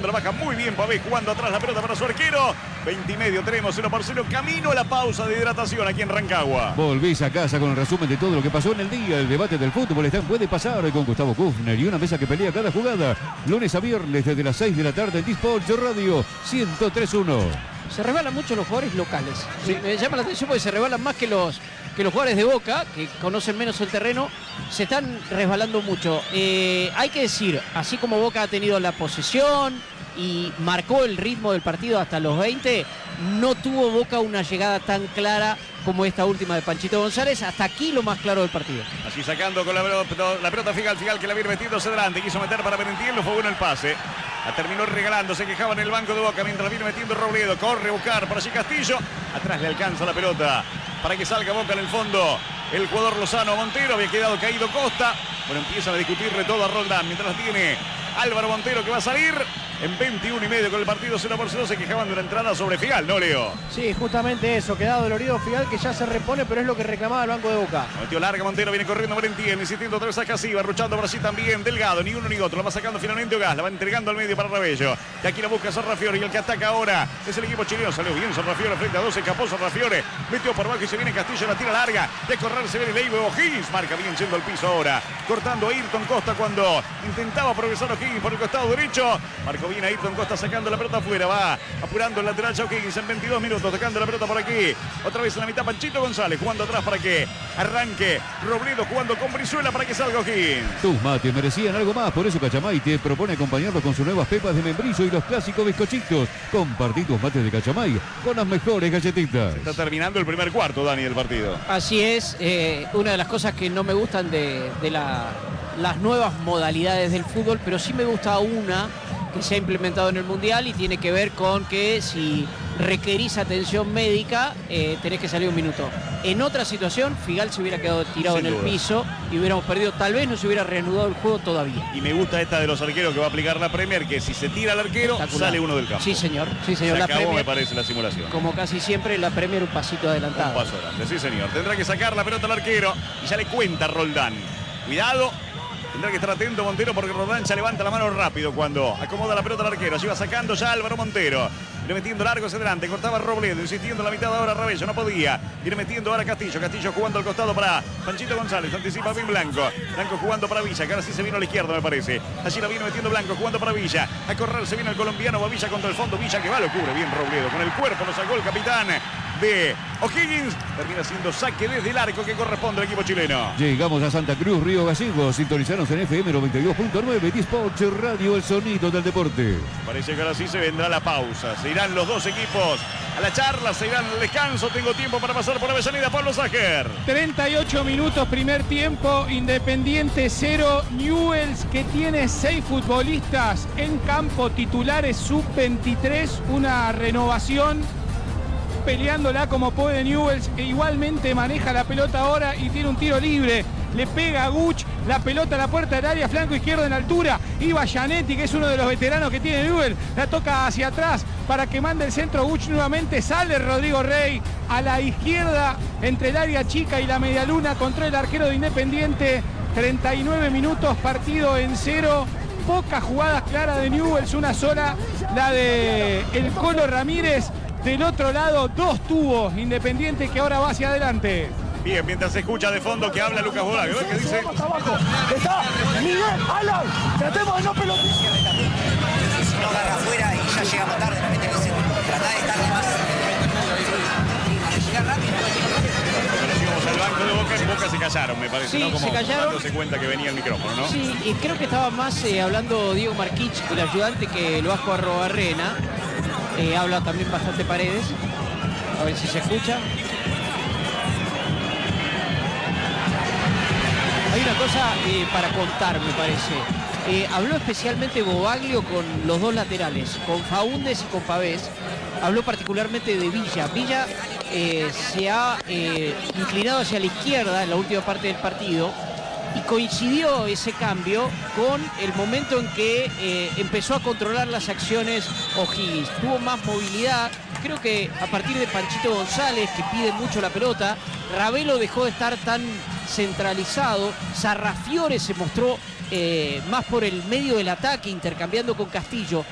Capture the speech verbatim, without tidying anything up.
fondo, la baja muy bien Pavés, jugando atrás la pelota para su arquero. veinte y medio tenemos, uno por cero, camino a la pausa de hidratación aquí en Rancagua. Volvés a casa con el resumen de todo lo que pasó en el día. El debate del fútbol está en Puede Pasar con Gustavo Kufner y una mesa que pelea cada jugada. Lunes a viernes desde las seis de la tarde en Disport Radio ciento tres punto uno. Se resbalan mucho los jugadores locales. Sí. Me llama la atención porque se resbalan más que los, que los jugadores de Boca, que conocen menos el terreno. Se están resbalando mucho. Eh, hay que decir, así como Boca ha tenido la posesión y marcó el ritmo del partido hasta los veinte, no tuvo Boca una llegada tan clara como esta última de Panchito González. Hasta aquí lo más claro del partido. Así sacando con la pelota, la pelota Figal, Figal que la viene metiendo Cedrante, quiso meter para Merentiel, no fue bueno el pase. La terminó regalando, se quejaba en el banco de Boca mientras la viene metiendo Robledo. Corre a buscar por allí Castillo. Atrás le alcanza la pelota para que salga Boca en el fondo. El jugador Lozano Montero, había quedado caído Costa. Bueno, empiezan a discutirle todo a Roldán mientras tiene Álvaro Montero que va a salir en veintiuno y medio con el partido cero por cero. Se quejaban de una entrada sobre Figal, ¿no, Leo? Sí, justamente eso, quedado dolorido Figal, que ya se repone, pero es lo que reclamaba el banco de Boca. Metió larga Montero, viene corriendo Merentiel, insistiendo otra vez a Casiva, ruchando por allí también Delgado, ni uno ni otro, lo va sacando finalmente Ogas, la va entregando al medio para Rabello, que aquí la busca Sarrafiore, y el que ataca ahora es el equipo chileno. Salió bien Sarrafiore frente a dos, escapó Sarrafiore, metió por abajo y se viene Castillo, la tira larga, de correr se viene Leibo, O'Higgins marca bien yendo al piso ahora, cortando a Ayrton Costa cuando intentaba progresar O'Higgins por el costado derecho, marcó bien a Ayrton Costa sacando la pelota afuera, va apurando el lateral ya O'Higgins en veintidós minutos, tocando la pelota por aquí, otra vez en la mitad Panchito González, jugando atrás para que arranque Robledo, jugando con Brizuela para que salga O'Higgins. Tus mates merecían algo más, por eso Cachamay te propone acompañarlos con sus nuevas pepas de membrillo y los clásicos bizcochitos. Compartí tus mates de Cachamay con las mejores galletitas. Se está terminando el primer cuarto, Dani, del partido. Así es, eh, una de las cosas que no me gustan de, de la, las nuevas modalidades del fútbol, pero sí me gusta una que se ha implementado en el Mundial y tiene que ver con que si requerís atención médica, eh, tenés que salir un minuto. En otra situación, Figal se hubiera quedado tirado Sin en duda. el piso y hubiéramos perdido, tal vez no se hubiera reanudado el juego todavía. Y me gusta esta de los arqueros que va a aplicar la Premier, que si se tira al arquero, sale uno del campo. Sí, señor. Sí, señor. Se la acabó, Premier, me parece, la simulación. Como casi siempre, la Premier un pasito adelantado. Un paso adelante, sí, señor. Tendrá que sacar la pelota al arquero y ya le cuenta Roldán. Cuidado. Tendrá que estar atento Montero porque Roldán ya levanta la mano rápido cuando acomoda la pelota al arquero. Allí va sacando ya Álvaro Montero. Viene metiendo largo hacia adelante. Cortaba Robledo, insistiendo en la mitad ahora Rabello. No podía. Viene metiendo ahora Castillo. Castillo jugando al costado para Panchito González. Anticipa bien Blanco. Blanco jugando para Villa, que ahora sí se vino a la izquierda, me parece. Allí la viene metiendo Blanco, jugando para Villa. A correr se viene el colombiano. Va Villa contra el fondo. Villa que va, lo cubre bien Robledo. Con el cuerpo lo sacó el capitán de O'Higgins. Termina siendo saque desde el arco que corresponde al equipo chileno. Llegamos a Santa Cruz, Río Gallegos. Sintonizanos en F M noventa y dos punto nueve. Disport Radio, el sonido del deporte. Parece que ahora sí se vendrá la pausa. Se irán los dos equipos a la charla, se irán al descanso. Tengo tiempo para pasar por Avellaneda. Pablo Ságer. treinta y ocho minutos, primer tiempo. Independiente cero. Newell's, que tiene seis futbolistas en campo, titulares sub veintitrés. Una renovación. Peleándola como puede Newell's, que igualmente maneja la pelota ahora y tiene un tiro libre. Le pega a Guch, la pelota a la puerta del área, flanco izquierdo en altura. Iba Gianetti, que es uno de los veteranos que tiene Newell's. La toca hacia atrás para que mande el centro Guch nuevamente. Sale Rodrigo Rey a la izquierda entre el área chica y la medialuna contra el arquero de Independiente. treinta y nueve minutos, partido en cero. Pocas jugadas claras de Newell's, una sola, la de el Colo Ramírez. Del otro lado, dos tubos. Independiente que ahora va hacia adelante. Bien, mientras se escucha de fondo que habla Lucas Bodague, ¿ves qué dice? Está Miguel, Alan, tratemos de no pelotear. Si no agarra afuera y ya llegamos tarde, la mete en el centro. Tratá de estar más. Llegar rápido. Conocimos al banco de Boca, en Boca se callaron, me parece, Sí, ¿no? Como se callaron. dándose cuenta que venía el micrófono, ¿no? Sí, y creo que estaba más eh, hablando Diego Marquich, el ayudante, que lo Vasco Arrobarrena. Eh, habla también bastante Paredes. A ver si se escucha. Hay una cosa eh, para contar, me parece. Eh, habló especialmente Bobaglio con los dos laterales, con Faúndez y con Pavés. Habló particularmente de Villa. Villa eh, se ha eh, inclinado hacia la izquierda en la última parte del partido. Y coincidió ese cambio con el momento en que eh, empezó a controlar las acciones O'Higgins. Tuvo más movilidad. Creo que a partir de Panchito González, que pide mucho la pelota, Ravelo dejó de estar tan centralizado. Sarrafiore se mostró eh, más por el medio del ataque, intercambiando con Castillo.